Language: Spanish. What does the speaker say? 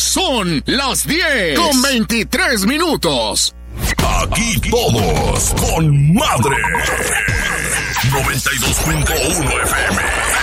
Son las 10:23. Aquí todos con madre. 92.1 FM.